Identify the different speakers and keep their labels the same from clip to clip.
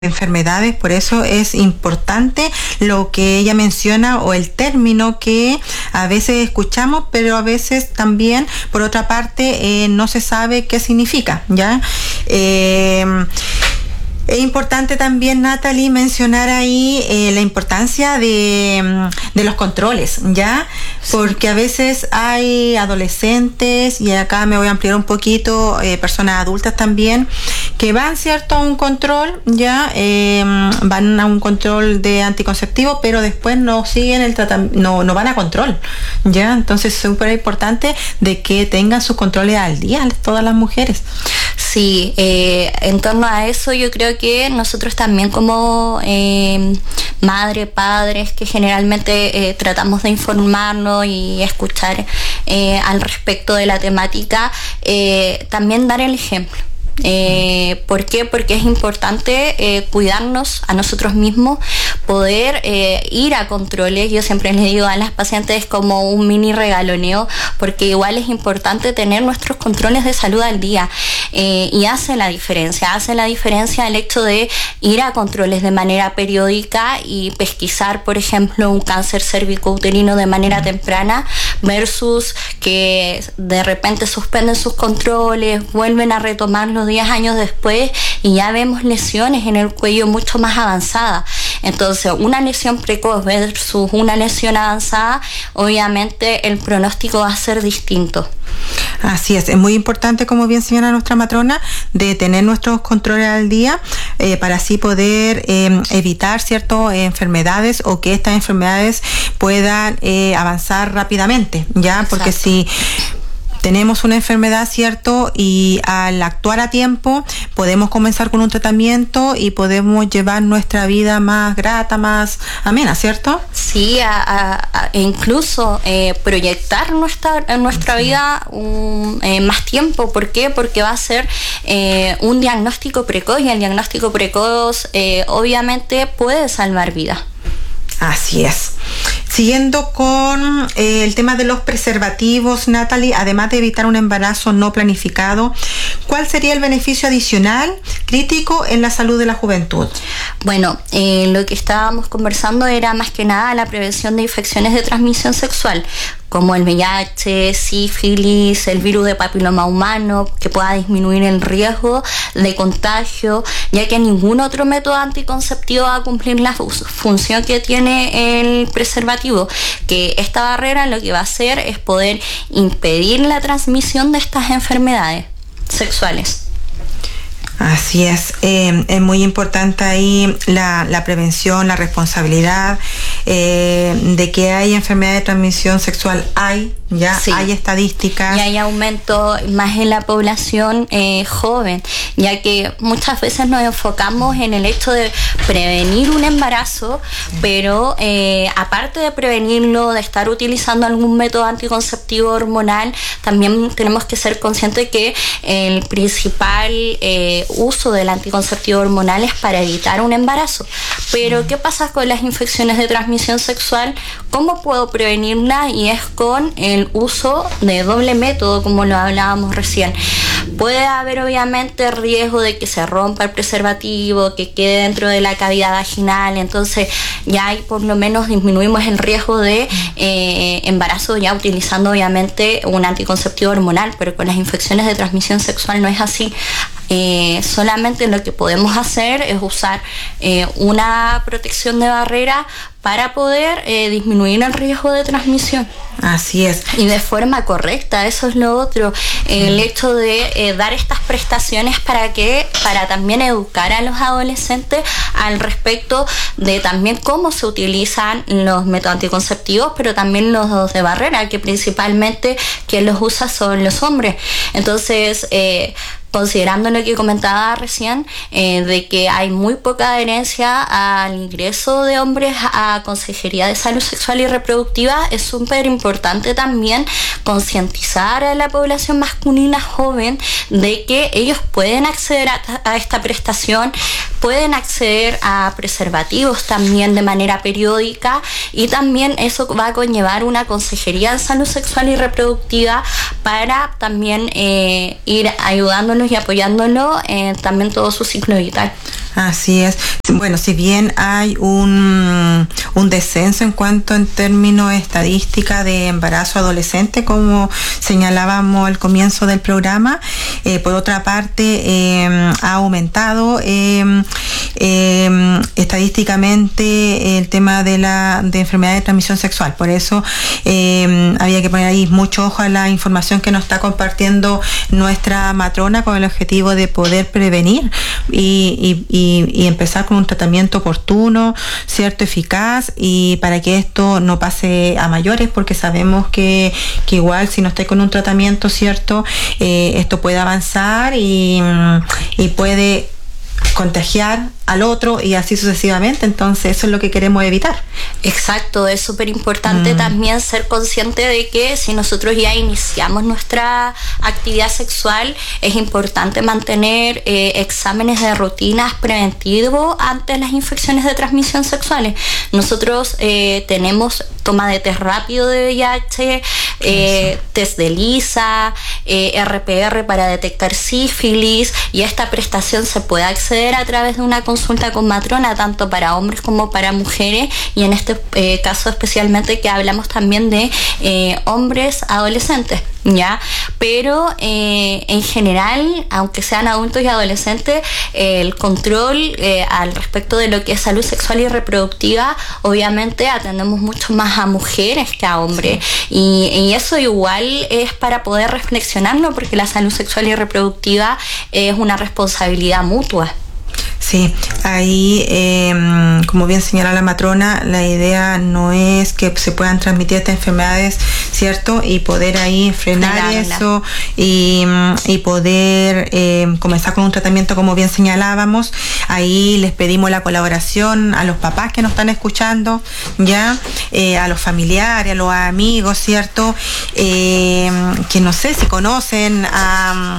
Speaker 1: enfermedades, por eso es importante lo que ella menciona o el término que a veces escuchamos, pero a veces también, por otra parte, no se sabe qué significa, ¿ya? Es importante también, Natalie, mencionar ahí la importancia de los controles, ¿ya? Porque a veces hay adolescentes, y acá me voy a ampliar un poquito, personas adultas también, que van, ¿cierto?, a un control, ¿ya? Van a un control de anticonceptivo, pero después no siguen el tratamiento, no van a control, ¿ya? Entonces es súper importante de que tengan sus controles al día todas las mujeres.
Speaker 2: Sí, en torno a eso yo creo que nosotros también como madre, padres, que generalmente tratamos de informarnos y escuchar al respecto de la temática, también dar el ejemplo. ¿Por qué? Porque es importante cuidarnos a nosotros mismos, poder ir a controles. Yo siempre les digo a las pacientes como un mini regaloneo, porque igual es importante tener nuestros controles de salud al día, y hace la diferencia el hecho de ir a controles de manera periódica y pesquisar, por ejemplo, un cáncer cervicouterino de manera temprana versus que de repente suspenden sus controles, vuelven a retomarlos 10 años después y ya vemos lesiones en el cuello mucho más avanzadas. Entonces, una lesión precoz versus una lesión avanzada, obviamente el pronóstico va a ser distinto.
Speaker 1: Así es muy importante, como bien señala nuestra matrona, de tener nuestros controles al día para así poder evitar ciertas enfermedades o que estas enfermedades puedan avanzar rápidamente, ¿ya? Exacto. Porque si tenemos una enfermedad, ¿cierto? Y al actuar a tiempo podemos comenzar con un tratamiento y podemos llevar nuestra vida más grata, más amena, ¿cierto?
Speaker 2: Sí, incluso proyectar nuestra vida más tiempo. ¿Por qué? Porque va a ser un diagnóstico precoz, y el diagnóstico precoz obviamente puede salvar vidas.
Speaker 1: Así es. Siguiendo con el tema de los preservativos, Natalie, además de evitar un embarazo no planificado, ¿cuál sería el beneficio adicional crítico en la salud de la juventud?
Speaker 2: Bueno, lo que estábamos conversando era más que nada la prevención de infecciones de transmisión sexual, como el VIH, sífilis, el virus de papiloma humano, que pueda disminuir el riesgo de contagio, ya que ningún otro método anticonceptivo va a cumplir la función que tiene el preservativo, que esta barrera lo que va a hacer es poder impedir la transmisión de estas enfermedades sexuales.
Speaker 1: Así es muy importante ahí la prevención, la responsabilidad de que hay enfermedad de transmisión sexual, sí. Hay estadísticas.
Speaker 2: Y hay aumento más en la población joven, ya que muchas veces nos enfocamos en el hecho de prevenir un embarazo, sí. Pero aparte de prevenirlo, de estar utilizando algún método anticonceptivo hormonal, también tenemos que ser conscientes que el principal uso del anticonceptivo hormonal es para evitar un embarazo. Pero ¿qué pasa con las infecciones de transmisión sexual? ¿Cómo puedo prevenirla? Y es con el uso de doble método, como lo hablábamos recién. Puede haber obviamente riesgo de que se rompa el preservativo, que quede dentro de la cavidad vaginal, entonces ya ahí por lo menos disminuimos el riesgo de embarazo, ya utilizando obviamente un anticonceptivo hormonal, pero con las infecciones de transmisión sexual no es así. Solamente lo que podemos hacer es usar una protección de barrera para poder disminuir el riesgo de transmisión.
Speaker 1: Así es.
Speaker 2: Y de forma correcta, eso es lo otro. El hecho de dar estas prestaciones para también educar a los adolescentes al respecto de también cómo se utilizan los métodos anticonceptivos, pero también los de barrera, que principalmente quien los usa son los hombres. Entonces, considerando lo que comentaba recién, de que hay muy poca adherencia al ingreso de hombres a consejería de salud sexual y reproductiva, es súper importante también concientizar a la población masculina joven de que ellos pueden acceder a esta prestación, pueden acceder a preservativos también de manera periódica, y también eso va a conllevar una consejería de salud sexual y reproductiva para también ir ayudándolos y apoyándolo también todo su ciclo vital.
Speaker 1: Así es. Bueno, si bien hay un descenso en términos de estadística de embarazo adolescente, como señalábamos al comienzo del programa, por otra parte ha aumentado estadísticamente el tema de enfermedad de transmisión sexual. Por eso había que poner ahí mucho ojo a la información que nos está compartiendo nuestra matrona con el objetivo de poder prevenir y empezar con un tratamiento oportuno, cierto, eficaz, y para que esto no pase a mayores, porque sabemos que igual si no está con un tratamiento, cierto, esto puede avanzar y puede contagiar al otro y así sucesivamente. Entonces eso es lo que queremos evitar.
Speaker 2: Exacto, es súper importante también ser consciente de que si nosotros ya iniciamos nuestra actividad sexual, es importante mantener exámenes de rutinas preventivos ante las infecciones de transmisión sexuales. Nosotros tenemos toma de test rápido de VIH, test de ELISA, RPR para detectar sífilis, y esta prestación se puede acceder a través de una consulta con matrona, tanto para hombres como para mujeres, y en este caso especialmente que hablamos también de hombres adolescentes, ¿ya? Pero en general, aunque sean adultos y adolescentes, el control al respecto de lo que es salud sexual y reproductiva, obviamente atendemos mucho más a mujeres que a hombres, y eso igual es para poder reflexionarlo, porque la salud sexual y reproductiva es una responsabilidad mutua.
Speaker 1: Sí, ahí, como bien señala la matrona, la idea no es que se puedan transmitir estas enfermedades, ¿cierto? Y poder ahí frenar eso y poder comenzar con un tratamiento, como bien señalábamos. Ahí les pedimos la colaboración a los papás que nos están escuchando, ya, a los familiares, a los amigos, ¿cierto? Que no sé si conocen a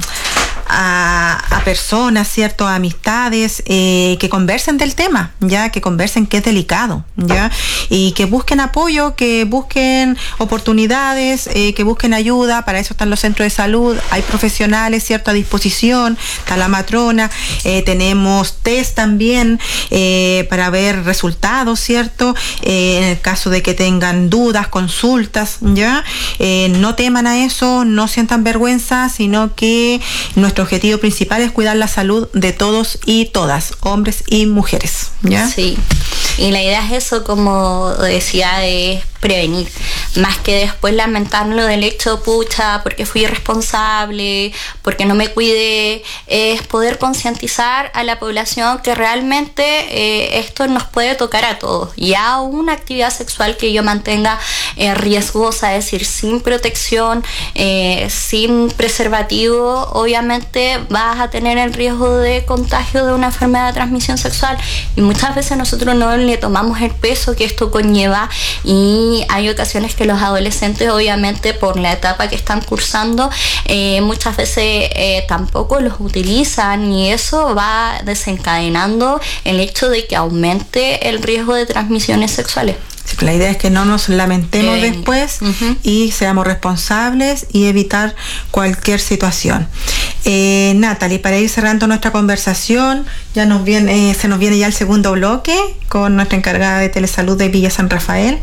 Speaker 1: personas, ¿cierto? A amistades, que conversen del tema, ya, que conversen, que es delicado, ya, y que busquen apoyo, que busquen oportunidades, que busquen ayuda. Para eso están los centros de salud, hay profesionales, ¿cierto?, a disposición, está la matrona, tenemos test también para ver resultados, ¿cierto? En el caso de que tengan dudas, consultas, ya, no teman a eso, no sientan vergüenza, sino que nuestro objetivo principal es cuidar la salud de todos y todas, hombres y mujeres, ¿ya?
Speaker 2: Sí, y la idea es eso, como decía, es prevenir, más que después lamentarlo del hecho, pucha, porque fui irresponsable, porque no me cuidé. Es poder concientizar a la población que realmente esto nos puede tocar a todos. Ya una actividad sexual que yo mantenga riesgosa, es decir, sin protección, sin preservativo, obviamente vas a tener el riesgo de contagio de una enfermedad de transmisión sexual, y muchas veces nosotros no le tomamos el peso que esto conlleva, y hay ocasiones que los adolescentes, obviamente por la etapa que están cursando, muchas veces tampoco los utilizan, y eso va desencadenando el hecho de que aumente el riesgo de transmisiones sexuales.
Speaker 1: La idea es que no nos lamentemos después y seamos responsables y evitar cualquier situación. Natalie, para ir cerrando nuestra conversación, ya se nos viene ya el segundo bloque con nuestra encargada de telesalud de Villa San Rafael.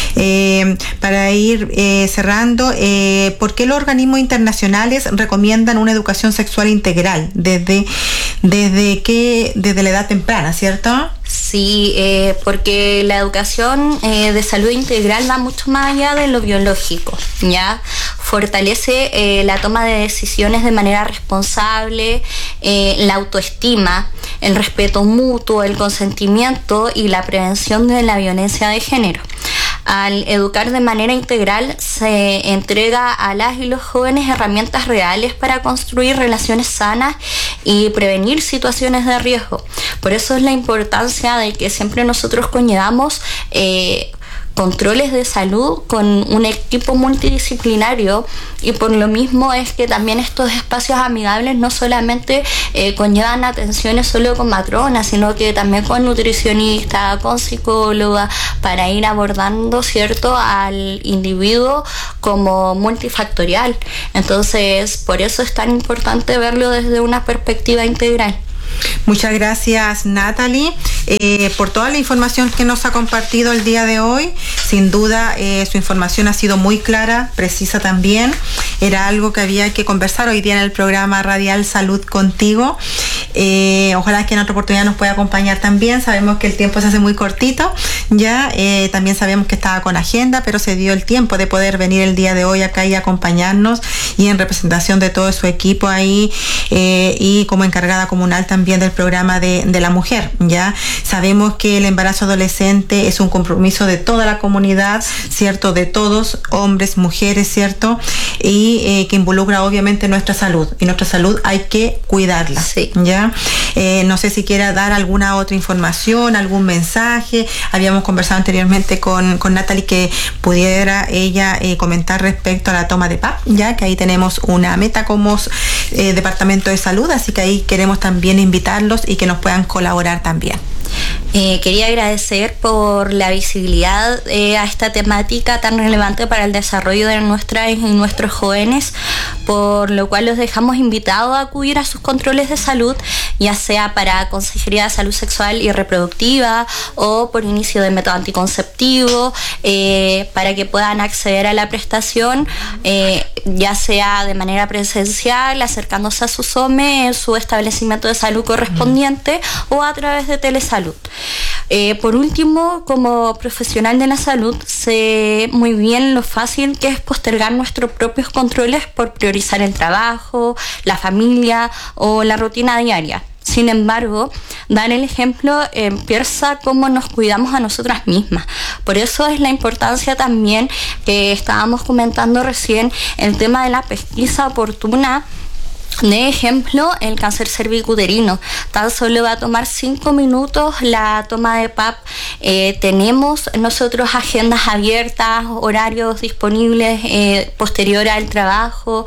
Speaker 1: Para ir cerrando, ¿por qué los organismos internacionales recomiendan una educación sexual integral desde la edad temprana, ¿cierto?
Speaker 2: Sí, porque la educación de salud integral va mucho más allá de lo biológico, ¿ya? Fortalece la toma de decisiones de manera responsable, la autoestima, el respeto mutuo, el consentimiento y la prevención de la violencia de género. Al educar de manera integral, se entrega a las y los jóvenes herramientas reales para construir relaciones sanas y prevenir situaciones de riesgo. Por eso es la importancia de que siempre nosotros conllevamos controles de salud con un equipo multidisciplinario, y por lo mismo es que también estos espacios amigables no solamente conllevan atenciones solo con matronas, sino que también con nutricionista, con psicóloga, para ir abordando, ¿cierto?, al individuo como multifactorial. Entonces, por eso es tan importante verlo desde una perspectiva integral.
Speaker 1: Muchas gracias, Natalie, por toda la información que nos ha compartido el día de hoy. Sin duda, su información ha sido muy clara, precisa también. Era algo que había que conversar hoy día en el programa radial Salud Contigo. Ojalá que en otra oportunidad nos pueda acompañar también. Sabemos que el tiempo se hace muy cortito, ya. También sabemos que estaba con agenda, pero se dio el tiempo de poder venir el día de hoy acá y acompañarnos, y en representación de todo su equipo ahí, y como encargada comunal también del programa de la mujer, ya. Sabemos que el embarazo adolescente es un compromiso de toda la comunidad, ¿cierto? De todos, hombres, mujeres, ¿cierto? Y que involucra obviamente nuestra salud, y nuestra salud hay que cuidarla,
Speaker 2: sí.
Speaker 1: ¿Ya? No sé si quiera dar alguna otra información, algún mensaje. Habíamos conversado anteriormente con Natalie que pudiera ella comentar respecto a la toma de PAP, ya que ahí tenemos una meta como Departamento de Salud, así que ahí queremos también invitarlos y que nos puedan colaborar también.
Speaker 2: Quería agradecer por la visibilidad a esta temática tan relevante para el desarrollo de nuestras y nuestros jóvenes, por lo cual los dejamos invitados a acudir a sus controles de salud, ya sea para Consejería de Salud Sexual y Reproductiva o por inicio de método anticonceptivo, para que puedan acceder a la prestación, ya sea de manera presencial, acercándose a su SOME en su establecimiento de salud correspondiente, o a través de telesalud. Por último, como profesional de la salud, sé muy bien lo fácil que es postergar nuestros propios controles por priorizar el trabajo, la familia o la rutina diaria. Sin embargo, dar el ejemplo empieza cómo nos cuidamos a nosotras mismas. Por eso es la importancia también que estábamos comentando recién, el tema de la pesquisa oportuna. De ejemplo, el cáncer cervicuterino. Tan solo va a tomar 5 minutos la toma de PAP. Tenemos nosotros agendas abiertas, horarios disponibles posterior al trabajo,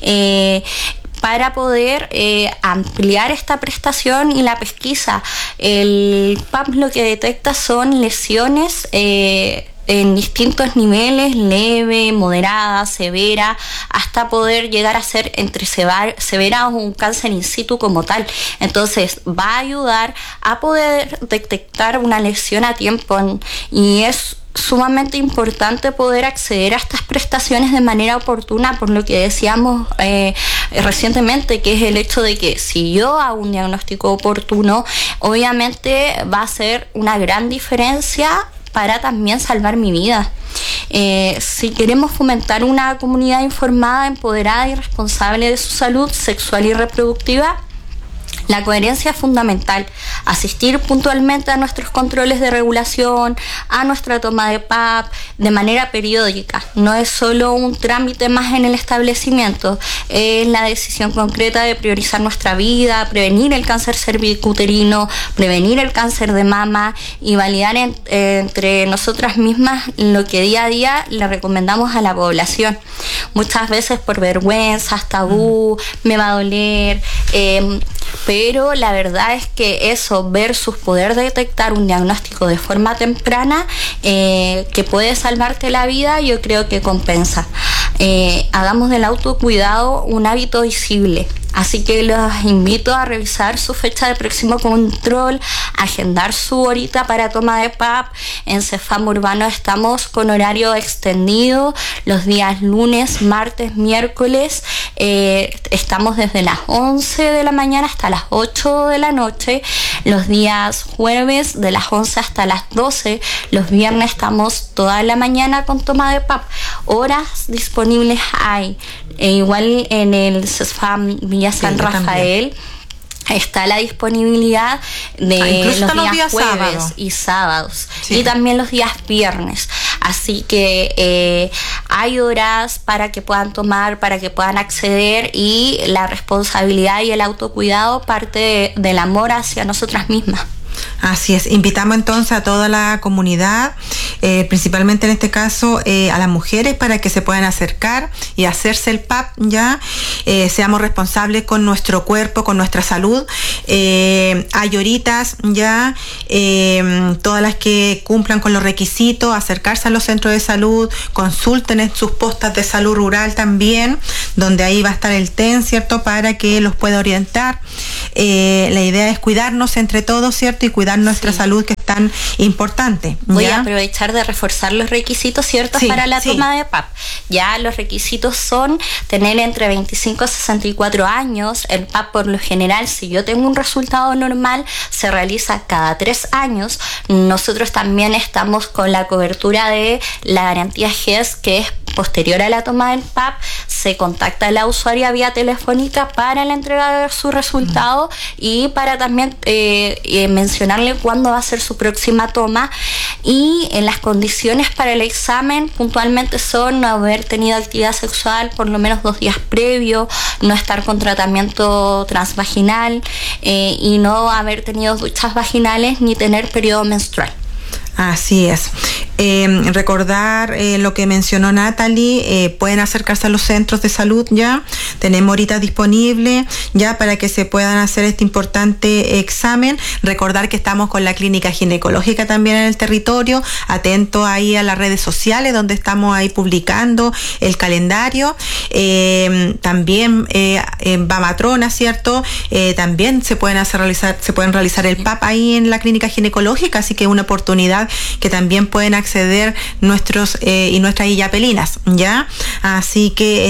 Speaker 2: para poder ampliar esta prestación y la pesquisa. El PAP lo que detecta son lesiones en distintos niveles, leve, moderada, severa, hasta poder llegar a ser entre severa o un cáncer in situ como tal. Entonces va a ayudar a poder detectar una lesión a tiempo, y es sumamente importante poder acceder a estas prestaciones de manera oportuna, por lo que decíamos recientemente, que es el hecho de que si yo hago un diagnóstico oportuno, obviamente va a ser una gran diferencia para también salvar mi vida. Si queremos fomentar una comunidad informada, empoderada y responsable de su salud sexual y reproductiva, la coherencia es fundamental. Asistir puntualmente a nuestros controles de regulación, a nuestra toma de PAP de manera periódica. No es solo un trámite más en el establecimiento, es la decisión concreta de priorizar nuestra vida, prevenir el cáncer cervicuterino, prevenir el cáncer de mama y validar entre nosotras mismas lo que día a día le recomendamos a la población. Muchas veces por vergüenzas, tabú, me va a doler, pero la verdad es que eso versus poder detectar un diagnóstico de forma temprana que puede salvarte la vida, yo creo que compensa. Hagamos del autocuidado un hábito visible. Así que los invito a revisar su fecha de próximo control, agendar su horita para toma de PAP. En Cefam Urbano estamos con horario extendido los días lunes, martes, miércoles. Estamos desde las 11 de la mañana hasta las 8 de la noche. Los días jueves de las 11 hasta las 12. Los viernes estamos toda la mañana con toma de PAP. Horas disponibles hay. Igual en el Cefam Villa San Rafael está la disponibilidad de los días jueves y sábados, sí, y también los días viernes. Así que hay horas para que puedan tomar, para que puedan acceder, y la responsabilidad y el autocuidado parte del amor hacia nosotras mismas.
Speaker 1: Así es, invitamos entonces a toda la comunidad principalmente en este caso a las mujeres, para que se puedan acercar y hacerse el PAP, ya. Seamos responsables con nuestro cuerpo, con nuestra salud. Hay horitas, ya, todas las que cumplan con los requisitos, acercarse a los centros de salud, consulten en sus postas de salud rural también, donde ahí va a estar el TEN, ¿cierto?, para que los pueda orientar. La idea es cuidarnos entre todos, ¿cierto?, y cuidar nuestra salud, que es tan importante.
Speaker 2: Voy a aprovechar de reforzar los requisitos, ¿cierto?, para la toma de PAP. Ya los requisitos son tener entre 25 a 64 años. El PAP, por lo general, si yo tengo un resultado normal, se realiza cada 3 años. Nosotros también estamos con la cobertura de la garantía GES, que es posterior a la toma del PAP. Se contacta a la usuaria vía telefónica para la entrega de su resultado y para también mencionarle cuándo va a ser su próxima toma. Y en las condiciones para el examen puntualmente son no haber tenido actividad sexual por lo menos 2 días previo, no estar con tratamiento transvaginal y no haber tenido duchas vaginales ni tener periodo menstrual.
Speaker 1: Así es. Recordar lo que mencionó Natalie, pueden acercarse a los centros de salud ya, tenemos ahorita disponible ya para que se puedan hacer este importante examen. Recordar que estamos con la clínica ginecológica también en el territorio, atento ahí a las redes sociales donde estamos ahí publicando el calendario. También va matrona, ¿cierto? También se pueden realizar el PAP ahí en la clínica ginecológica, así que es una oportunidad que también pueden acceder nuestros y nuestras illapelinas, ¿ya? Así que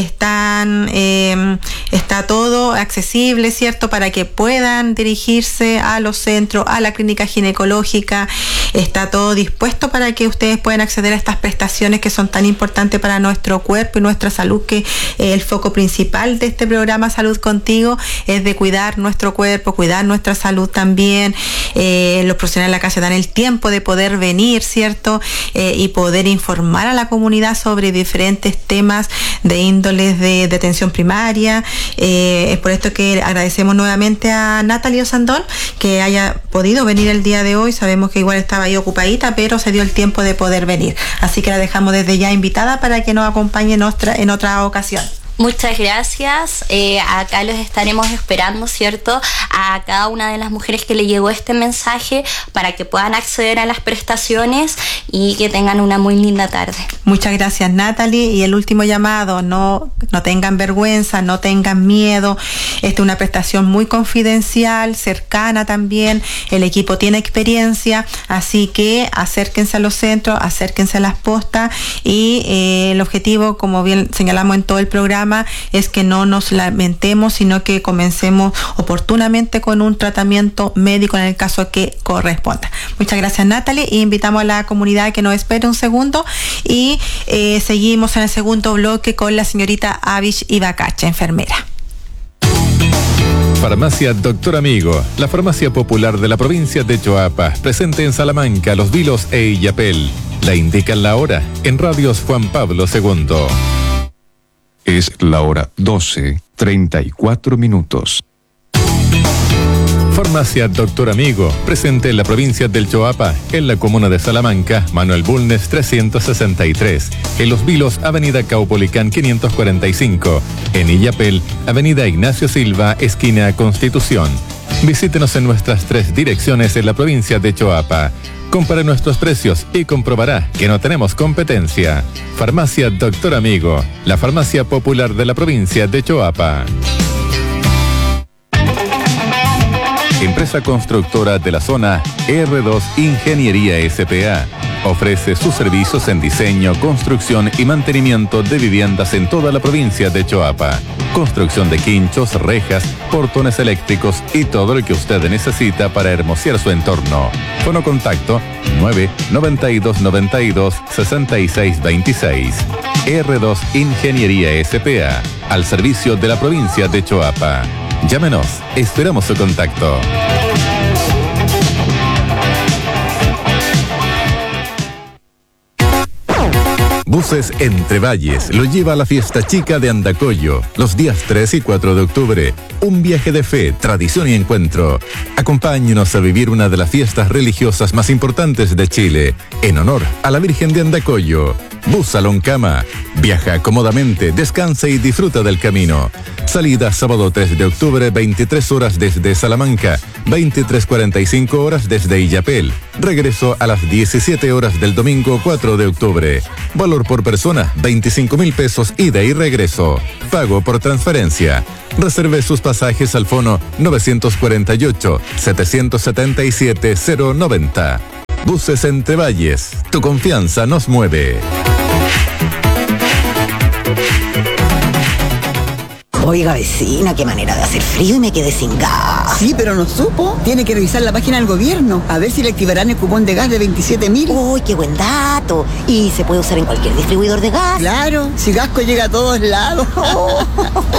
Speaker 1: está todo accesible, ¿cierto?, para que puedan dirigirse a los centros, a la clínica ginecológica. Está todo dispuesto para que ustedes puedan acceder a estas prestaciones que son tan importantes para nuestro cuerpo y nuestra salud, que el foco principal de este programa Salud Contigo es de cuidar nuestro cuerpo, cuidar nuestra salud también. Los profesionales de la casa dan el tiempo de poder venir, ¿cierto?, y poder informar a la comunidad sobre diferentes temas de índoles de atención primaria. Es por esto que agradecemos nuevamente a Natalie Osandón que haya podido venir el día de hoy. Sabemos que igual estaba ahí ocupadita, pero se dio el tiempo de poder venir. Así que la dejamos desde ya invitada para que nos acompañe en otra ocasión.
Speaker 2: Muchas gracias. Acá los estaremos esperando, ¿cierto?, a cada una de las mujeres que le llegó este mensaje para que puedan acceder a las prestaciones y que tengan una muy linda tarde.
Speaker 1: Muchas gracias, Natalie. Y el último llamado, no tengan vergüenza, no tengan miedo. Esta es una prestación muy confidencial, cercana también. El equipo tiene experiencia, así que acérquense a los centros, acérquense a las postas y el objetivo, como bien señalamos en todo el programa, es que no nos lamentemos, sino que comencemos oportunamente con un tratamiento médico en el caso que corresponda. Muchas gracias, Natalie, y invitamos a la comunidad que nos espere un segundo y seguimos en el segundo bloque con la señorita Avish Ibacache, enfermera.
Speaker 3: Farmacia Doctor Amigo, la farmacia popular de la provincia de Choapa, presente en Salamanca, Los Vilos e Illapel. La indican la hora en Radios Juan Pablo II.
Speaker 4: Es la hora 12:34.
Speaker 3: Farmacia Doctor Amigo, presente en la provincia del Choapa, en la comuna de Salamanca, Manuel Bulnes 363, en Los Vilos, Avenida Caupolicán 545, en Illapel, Avenida Ignacio Silva, esquina Constitución. Visítenos en nuestras 3 direcciones en la provincia de Choapa. Compare nuestros precios y comprobará que no tenemos competencia. Farmacia Doctor Amigo, la farmacia popular de la provincia de Choapa. Empresa constructora de la zona, R2 Ingeniería S.p.A. Ofrece sus servicios en diseño, construcción y mantenimiento de viviendas en toda la provincia de Choapa. Construcción de quinchos, rejas, portones eléctricos y todo lo que usted necesita para hermosear su entorno. Fono contacto 992926626. R2 Ingeniería S.p.A. al servicio de la provincia de Choapa. Llámenos, esperamos su contacto. Buses Entre Valles lo lleva a la fiesta chica de Andacollo, los días 3 y 4 de octubre. Un viaje de fe, tradición y encuentro. Acompáñenos a vivir una de las fiestas religiosas más importantes de Chile, en honor a la Virgen de Andacollo. Bus Aloncama. Viaja cómodamente, descansa y disfruta del camino. Salida sábado 3 de octubre, 23 horas desde Salamanca, 23:45 horas desde Illapel. Regreso a las 17 horas del domingo 4 de octubre. Valor por persona, 25.000 pesos ida y regreso. Pago por transferencia. Reserve sus pasajes al fono 948-777-090. Buses Entre Valles. Tu confianza nos mueve.
Speaker 5: Oiga, vecina, qué manera de hacer frío y me quedé sin gas.
Speaker 6: Sí, pero no supo. Tiene que revisar la página del gobierno, a ver si le activarán el cupón de gas de 27.000.
Speaker 5: Uy, qué buen dato. ¿Y se puede usar en cualquier distribuidor de gas?
Speaker 6: Claro, si Gasco llega a todos lados.